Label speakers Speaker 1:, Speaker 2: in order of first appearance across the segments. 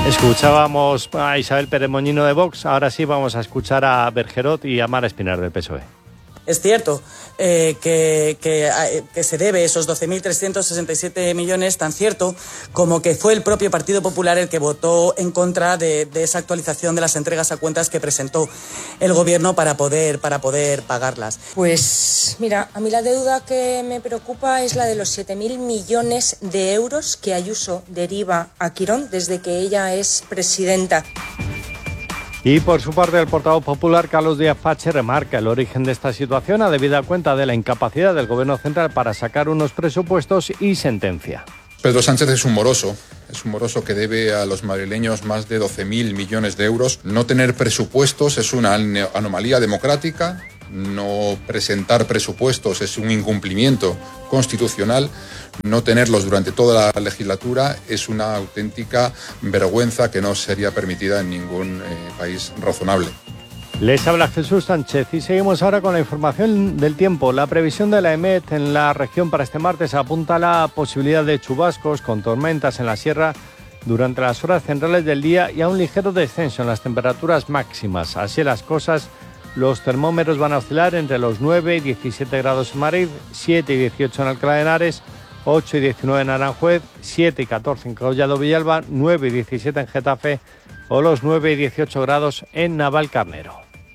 Speaker 1: Escuchábamos a Isabel Pérez Moñino de Vox, ahora sí vamos a escuchar a Bergerot y a Mara Espinar del PSOE.
Speaker 2: Es cierto que se debe esos 12.367 millones, tan cierto como que fue el propio Partido Popular el que votó en contra de esa actualización de las entregas a cuentas que presentó el Gobierno para poder pagarlas.
Speaker 3: Pues mira, a mí la deuda que me preocupa es la de los 7.000 millones de euros que Ayuso deriva a Quirón desde que ella es presidenta.
Speaker 1: Y por su parte, el portavoz popular Carlos Díaz Pache remarca el origen de esta situación a debida cuenta de la incapacidad del Gobierno central para sacar unos presupuestos y sentencia.
Speaker 4: Pedro Sánchez es un moroso que debe a los madrileños más de 12.000 millones de euros. No tener presupuestos es una anomalía democrática, no presentar presupuestos es un incumplimiento constitucional, no tenerlos durante toda la legislatura es una auténtica vergüenza que no sería permitida en ningún país razonable.
Speaker 1: Les habla Jesús Sánchez y seguimos ahora con la información del tiempo. La previsión de la EMET en la región para este martes apunta a la posibilidad de chubascos con tormentas en la sierra durante las horas centrales del día y a un ligero descenso en las temperaturas máximas. Así las cosas, los termómetros van a oscilar entre los 9 y 17 grados en Madrid, 7 y 18 en Alcalá de Henares, 8 y 19 en Aranjuez, 7 y 14 en Collado Villalba, 9 y 17 en Getafe o los 9 y 18 grados en Navalcarnero.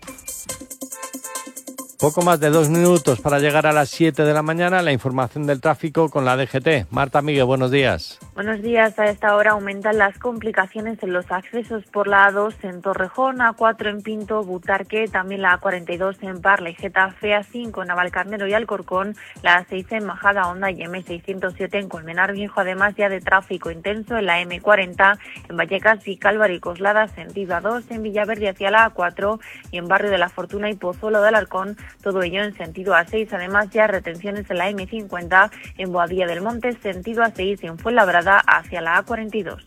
Speaker 1: Poco más de 2 minutos para llegar a las 7 de la mañana. La información del tráfico con la DGT. Marta Miguel, buenos días.
Speaker 5: Buenos días. A esta hora aumentan las complicaciones en los accesos por la A2 en Torrejón, A4 en Pinto, Butarque, también la A42 en Parla y Getafe, A5 en Navalcarnero y Alcorcón, la A6 en Majada Honda y M607 en Colmenar Viejo, además ya de tráfico intenso en la M40 en Vallecas y Cálvaro y Coslada, sentido A2 en Villaverde hacia la A4 y en Barrio de la Fortuna y Pozuelo de Alarcón, todo ello en sentido A6, además ya retenciones en la M50 en Boadilla del Monte, sentido A6 y en Fuenlabrada hacia la A42.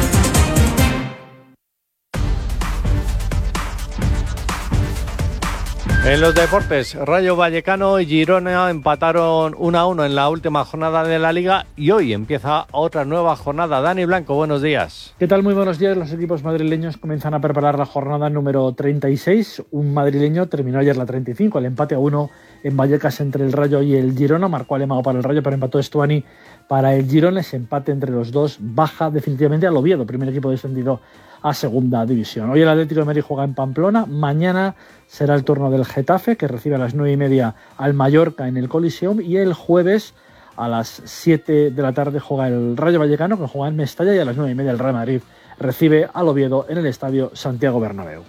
Speaker 1: En los deportes, Rayo Vallecano y Girona empataron 1-1 en la última jornada de la Liga y hoy empieza otra nueva jornada. Dani Blanco, buenos días.
Speaker 6: ¿Qué tal? Muy buenos días. Los equipos madrileños comienzan a preparar la jornada número 36. Un madrileño terminó ayer la 35, el empate a 1 en Vallecas entre el Rayo y el Girona. Marcó Alemão para el Rayo, pero empató Estuani para el Girona. Ese empate entre los dos baja definitivamente al Oviedo, primer equipo descendido a segunda división. Hoy el Atlético de Madrid juega en Pamplona, mañana será el turno del Getafe, que recibe a las 9:30 al Mallorca en el Coliseum, y el jueves a las 7 de la tarde juega el Rayo Vallecano, que juega en Mestalla, y a las 9:30 el Real Madrid recibe al Oviedo en el estadio Santiago Bernabéu.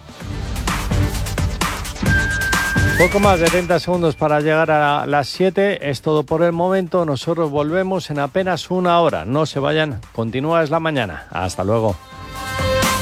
Speaker 1: Poco más de 30 segundos para llegar a las 7. Es todo por el momento. Nosotros volvemos en apenas una hora. No se vayan. Continúa Es la Mañana. Hasta luego.